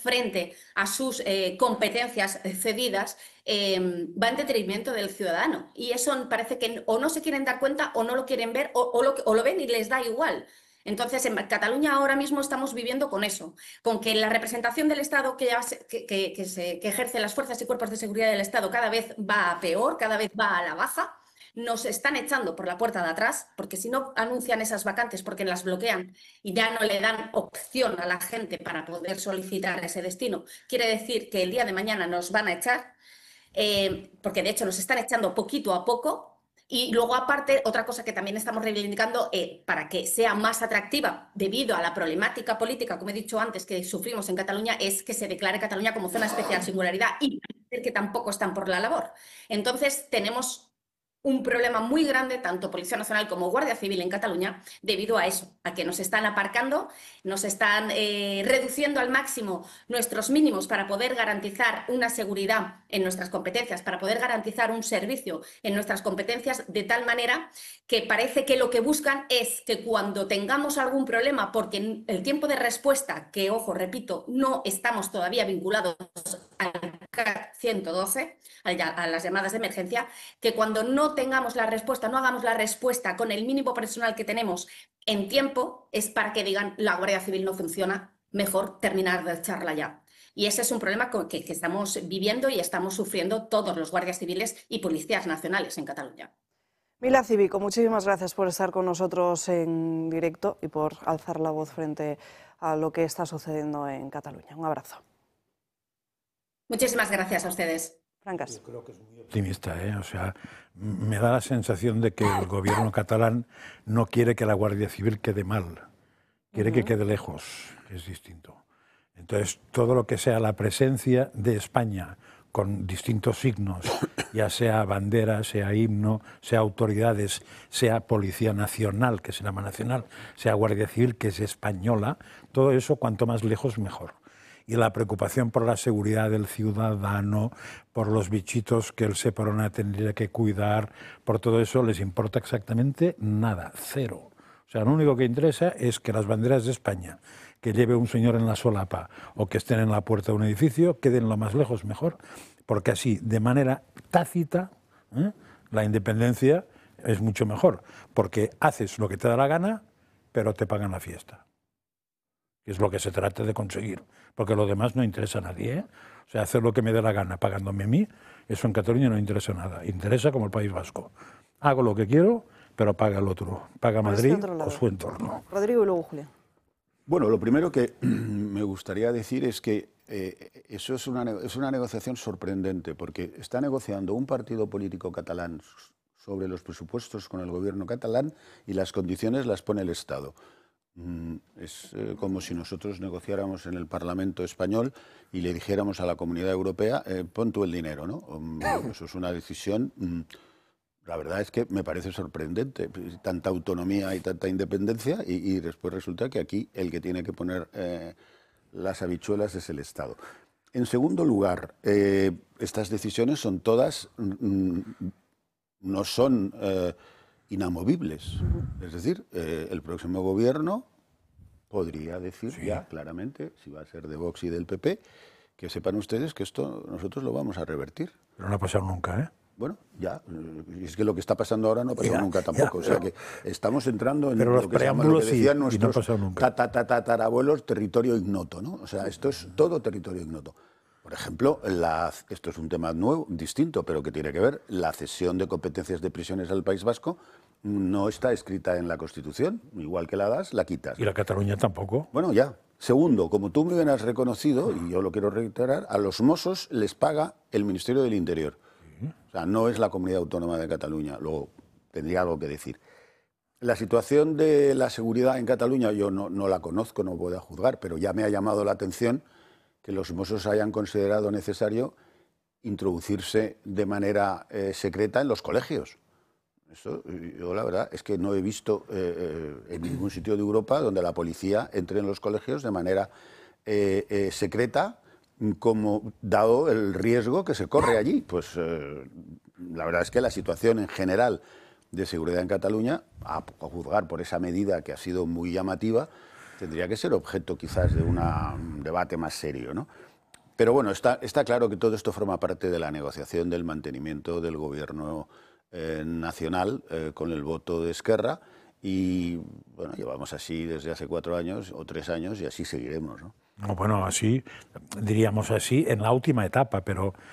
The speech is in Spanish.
frente a sus competencias cedidas, va en detrimento del ciudadano. Y eso parece que o no se quieren dar cuenta o no lo quieren ver o lo ven y les da igual. Entonces, en Cataluña ahora mismo estamos viviendo con eso, con que la representación del Estado que ejerce las fuerzas y cuerpos de seguridad del Estado cada vez va a peor, cada vez va a la baja. Nos están echando por la puerta de atrás, porque si no anuncian esas vacantes, porque las bloquean y ya no le dan opción a la gente para poder solicitar ese destino, quiere decir que el día de mañana nos van a echar, porque de hecho nos están echando poquito a poco. Y luego, aparte, otra cosa que también estamos reivindicando para que sea más atractiva debido a la problemática política, como he dicho antes, que sufrimos en Cataluña, es que se declare Cataluña como zona especial singularidad y que tampoco están por la labor. Entonces, tenemos un problema muy grande, tanto Policía Nacional como Guardia Civil en Cataluña, debido a eso, a que nos están aparcando, nos están reduciendo al máximo nuestros mínimos para poder garantizar una seguridad en nuestras competencias, para poder garantizar un servicio en nuestras competencias, de tal manera que parece que lo que buscan es que cuando tengamos algún problema, porque el tiempo de respuesta, que, ojo, repito, no estamos todavía vinculados al CAC 112, a las llamadas de emergencia, que cuando no tengamos la respuesta, no hagamos la respuesta con el mínimo personal que tenemos en tiempo, es para que digan la Guardia Civil no funciona, mejor terminar de echarla ya. Y ese es un problema que estamos viviendo y estamos sufriendo todos los guardias civiles y policías nacionales en Cataluña. Mila Cívico, muchísimas gracias por estar con nosotros en directo y por alzar la voz frente a lo que está sucediendo en Cataluña. Un abrazo. Muchísimas gracias a ustedes. Francas. Yo creo que es muy optimista, O sea, me da la sensación de que el gobierno catalán no quiere que la Guardia Civil quede mal, quiere que quede lejos, es distinto. Entonces, todo lo que sea la presencia de España con distintos signos, ya sea bandera, sea himno, sea autoridades, sea Policía Nacional, que se llama nacional, sea Guardia Civil, que es española, todo eso cuanto más lejos mejor. Y la preocupación por la seguridad del ciudadano, por los bichitos que el Seprona tendría que cuidar, por todo eso les importa exactamente nada, cero. O sea, lo único que interesa es que las banderas de España, que lleve un señor en la solapa o que estén en la puerta de un edificio, queden lo más lejos mejor, porque así, de manera tácita, la independencia es mucho mejor, porque haces lo que te da la gana, pero te pagan la fiesta. Es lo que se trata de conseguir, porque lo demás no interesa a nadie. O sea, hacer lo que me dé la gana pagándome a mí, eso en Cataluña no interesa nada. Interesa como el País Vasco. Hago lo que quiero, pero paga el otro. Paga Madrid o su entorno. Rodrigo y luego Julián. Bueno, lo primero que me gustaría decir es que eso es una negociación sorprendente, porque está negociando un partido político catalán sobre los presupuestos con el gobierno catalán y las condiciones las pone el Estado. Es como si nosotros negociáramos en el Parlamento español y le dijéramos a la Comunidad Europea, pon tú el dinero, ¿no? Eso es una decisión, la verdad es que me parece sorprendente, tanta autonomía y tanta independencia y después resulta que aquí el que tiene que poner las habichuelas es el Estado. En segundo lugar, estas decisiones son todas, no son inamovibles. Es decir, el próximo gobierno podría decir ya claramente, si va a ser de Vox y del PP, que sepan ustedes que esto nosotros lo vamos a revertir. Pero no ha pasado nunca, ¿eh? Bueno, ya, es que lo que está pasando ahora no ha pasado nunca tampoco. O sea que estamos entrando en lo que decían nuestros tatarabuelos, territorio ignoto, ¿no? O sea, esto es todo territorio ignoto. Por ejemplo, esto es un tema nuevo, distinto, pero que tiene que ver, la cesión de competencias de prisiones al País Vasco no está escrita en la Constitución, igual que la das, la quitas. Y la Cataluña tampoco. Bueno, ya. Segundo, como tú muy bien has reconocido, y yo lo quiero reiterar, a los Mossos les paga el Ministerio del Interior. O sea, no es la Comunidad Autónoma de Cataluña, luego tendría algo que decir. La situación de la seguridad en Cataluña yo no la conozco, no puedo juzgar, pero ya me ha llamado la atención que los Mossos hayan considerado necesario introducirse de manera secreta en los colegios. Eso, yo la verdad es que no he visto en ningún sitio de Europa donde la policía entre en los colegios de manera secreta, como dado el riesgo que se corre allí. Pues la verdad es que la situación en general de seguridad en Cataluña, a juzgar por esa medida que ha sido muy llamativa, tendría que ser objeto quizás de un debate más serio, ¿no? Pero bueno, está claro que todo esto forma parte de la negociación del mantenimiento del gobierno nacional con el voto de Esquerra y bueno, llevamos así desde hace 4 años o 3 años y así seguiremos, ¿no? No, bueno, así, diríamos así, en la última etapa, pero